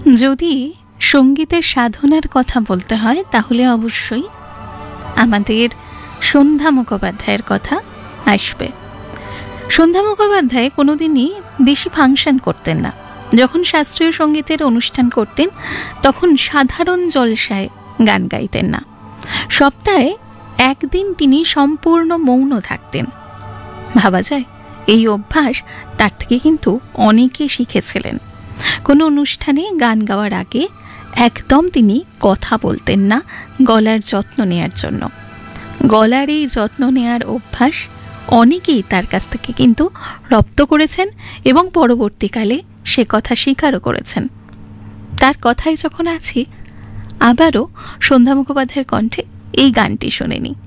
যদি সঙ্গীতের সাধনার কথা বলতে হয় তাহলে অবশ্যই আমাদের সন্ধ্যা মুখোপাধ্যায়ের কথা আসবে। সন্ধ্যা মুখোপাধ্যায় কোনোদিনই বেশি ফাংশন করতেন না। যখন শাস্ত্রীয় সঙ্গীতের অনুষ্ঠান করতেন তখন সাধারণ জলসায় গান গাইতেন না। সপ্তাহে একদিন তিনি সম্পূর্ণ মৌন থাকতেন। ভাবা যায় এই অভ্যাস তার থেকে কিন্তু অনেকে শিখেছিলেন। কোনো অনুষ্ঠানে গান গাওয়ার আগে একদম তিনি কথা বলতেন না গলার যত্ন নেয়ার জন্য। গলার এই যত্ন নেয়ার অভ্যাস অনেকেই তার কাছ থেকে কিন্তু রপ্ত করেছেন এবং পরবর্তীকালে সে কথা স্বীকারও করেছেন। তার কথাই যখন আছি, আবারও সন্ধ্যা মুখোপাধ্যায়ের কণ্ঠে এই গানটি শুনে নিই।